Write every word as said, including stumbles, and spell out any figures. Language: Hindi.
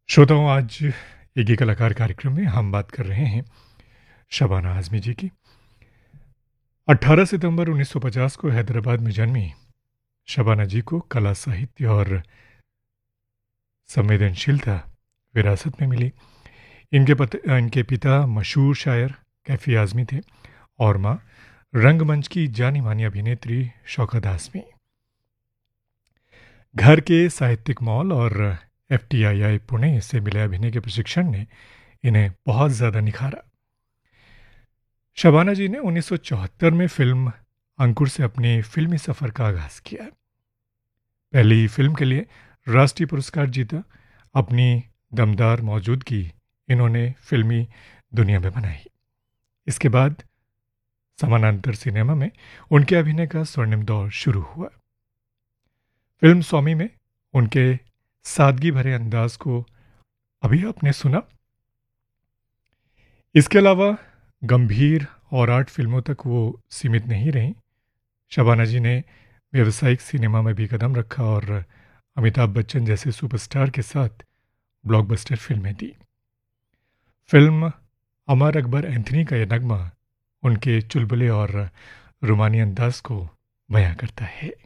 श्रोताओं, आज एक ही कलाकार कार्यक्रम में हम बात कर रहे हैं शबाना आज़मी जी की। अठारह सितंबर उन्नीस सौ पचास को हैदराबाद में जन्मी शबाना जी को कला, साहित्य और संवेदनशीलता विरासत में मिली। इनके पत, इनके पिता मशहूर शायर कैफी आज़मी थे और माँ रंगमंच की जानी मानी अभिनेत्री शौकत आज़मी। घर के साहित्यिक मॉल और एफ टी आई आई पुणे से मिले अभिनय के प्रशिक्षण ने इन्हें बहुत ज़्यादा निखारा। शबाना जी ने उन्नीस सौ चौहत्तर में फिल्म अंकुर से अपने फिल्मी सफ़र का आगाज़ किया। पहली फिल्म के लिए राष्ट्रीय पुरस्कार जीता। अपनी दमदार मौजूदगी इन्होंने फिल्मी दुनिया में बनाई। इसके बाद समानांतर सिनेमा में उनके अभिनय का स्वर्णिम दौर शुरू हुआ। फिल्म स्वामी में उनके सादगी भरे अंदाज को अभी आपने सुना। इसके अलावा गंभीर और आर्ट फिल्मों तक वो सीमित नहीं रहीं। शबाना जी ने व्यावसायिक सिनेमा में भी कदम रखा और अमिताभ बच्चन जैसे सुपरस्टार के साथ ब्लॉकबस्टर फिल्में दी। फिल्म अमर अकबर एंथनी का यह नगमा उनके चुलबुले और रुमानी अंदाज को बयां करता है।